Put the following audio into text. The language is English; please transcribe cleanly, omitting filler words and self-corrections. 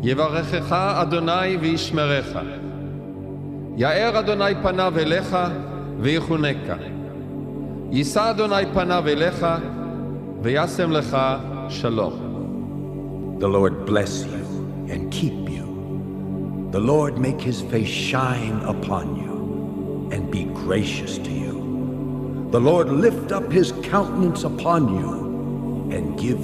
יברכך אדוני וישמרך. יאר אדוני פניו אליך ויחונקה. יישא אדוני פניו אליך וישם לך שלום. The Lord bless you and keep you. The Lord make his face shine upon you and be gracious to you. The Lord lift up his countenance upon you and give